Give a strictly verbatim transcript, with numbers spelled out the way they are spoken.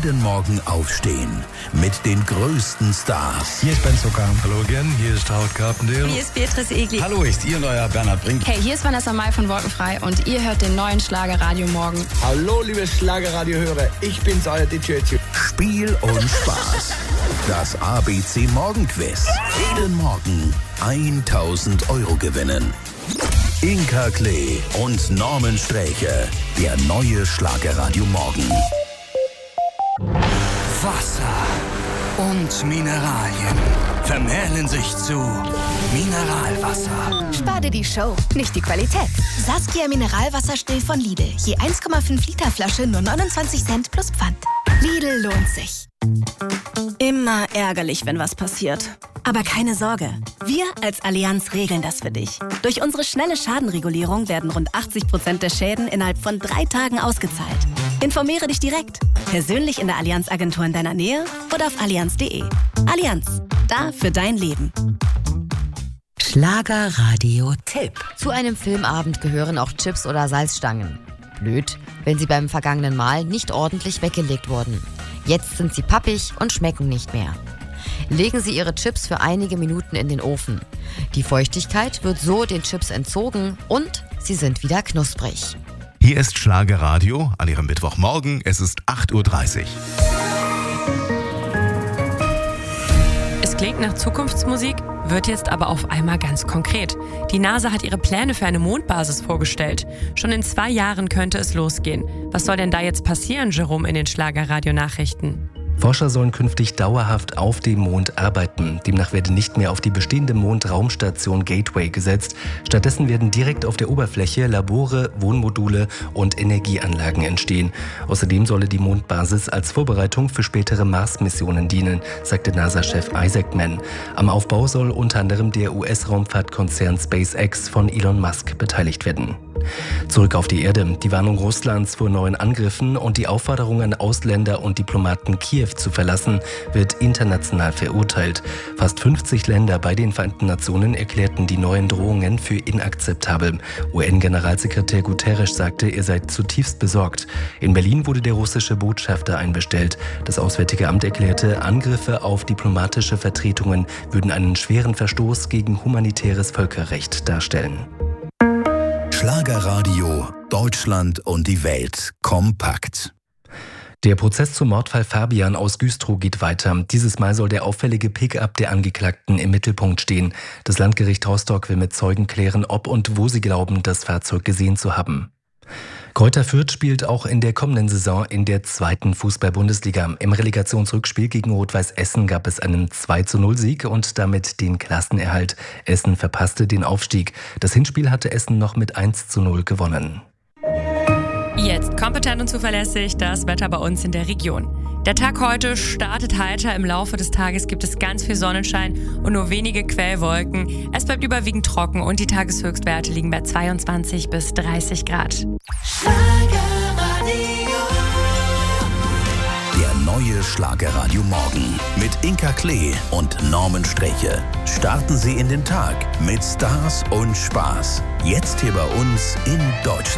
Jeden Morgen aufstehen mit den größten Stars. Hier ist Ben Zucker. Hallo again, hier ist Howard Carpendale. Hier ist Beatrice Egli. Hallo, ist Ihr neuer Bernhard Brink. Hey, hier ist Vanessa Mai von Wolkenfrei und ihr hört den neuen Schlagerradio Morgen. Hallo, liebe Schlagerradio-Hörer, ich bin's, euer D J. Spiel und Spaß. Das A B C Morgenquiz. Jeden Morgen tausend Euro gewinnen. Inka Klee und Norman Sträche. Der neue Schlagerradio Morgen. Wasser und Mineralien vermählen sich zu Mineralwasser. Spar dir die Show, nicht die Qualität. Saskia Mineralwasser still von Lidl. Je eins Komma fünf Liter Flasche nur neunundzwanzig Cent plus Pfand. Lidl lohnt sich. Immer ärgerlich, wenn was passiert. Aber keine Sorge, wir als Allianz regeln das für dich. Durch unsere schnelle Schadenregulierung werden rund achtzig Prozent der Schäden innerhalb von drei Tagen ausgezahlt. Informiere dich direkt, persönlich in der Allianz-Agentur in deiner Nähe oder auf allianz punkt de. Allianz, da für dein Leben. Schlagerradio-Tipp. Zu einem Filmabend gehören auch Chips oder Salzstangen. Blöd, wenn sie beim vergangenen Mal nicht ordentlich weggelegt wurden. Jetzt sind sie pappig und schmecken nicht mehr. Legen Sie Ihre Chips für einige Minuten in den Ofen. Die Feuchtigkeit wird so den Chips entzogen und sie sind wieder knusprig. Hier ist Schlagerradio an Ihrem Mittwochmorgen. Es ist acht Uhr dreißig. Es klingt nach Zukunftsmusik, wird jetzt aber auf einmal ganz konkret. Die NASA hat ihre Pläne für eine Mondbasis vorgestellt. Schon in zwei Jahren könnte es losgehen. Was soll denn da jetzt passieren, Jerome, in den Schlagerradio-Nachrichten? Forscher sollen künftig dauerhaft auf dem Mond arbeiten. Demnach werde nicht mehr auf die bestehende Mondraumstation Gateway gesetzt. Stattdessen werden direkt auf der Oberfläche Labore, Wohnmodule und Energieanlagen entstehen. Außerdem solle die Mondbasis als Vorbereitung für spätere Mars-Missionen dienen, sagte NASA-Chef Isaacman. Am Aufbau soll unter anderem der U S-Raumfahrtkonzern SpaceX von Elon Musk beteiligt werden. Zurück auf die Erde. Die Warnung Russlands vor neuen Angriffen und die Aufforderung an Ausländer und Diplomaten Kiew zu verlassen, wird international verurteilt. Fast fünfzig Länder bei den Vereinten Nationen erklärten die neuen Drohungen für inakzeptabel. U N-Generalsekretär Guterres sagte, er sei zutiefst besorgt. In Berlin wurde der russische Botschafter einbestellt. Das Auswärtige Amt erklärte, Angriffe auf diplomatische Vertretungen würden einen schweren Verstoß gegen humanitäres Völkerrecht darstellen. Schlagerradio, Deutschland und die Welt kompakt. Der Prozess zum Mordfall Fabian aus Güstrow geht weiter. Dieses Mal soll der auffällige Pickup der Angeklagten im Mittelpunkt stehen. Das Landgericht Rostock will mit Zeugen klären, ob und wo sie glauben, das Fahrzeug gesehen zu haben. Greuther Fürth spielt auch in der kommenden Saison in der zweiten Fußball-Bundesliga. Im Relegationsrückspiel gegen Rot-Weiß Essen gab es einen zwei zu null Sieg und damit den Klassenerhalt. Essen verpasste den Aufstieg. Das Hinspiel hatte Essen noch mit eins zu null gewonnen. Jetzt kompetent und zuverlässig das Wetter bei uns in der Region. Der Tag heute startet heiter. Im Laufe des Tages gibt es ganz viel Sonnenschein und nur wenige Quellwolken. Es bleibt überwiegend trocken und die Tageshöchstwerte liegen bei zweiundzwanzig bis dreißig Grad. Der neue Schlagerradio Morgen mit Inka Klee und Norman Sträche. Starten Sie in den Tag mit Stars und Spaß. Jetzt hier bei uns in Deutschland.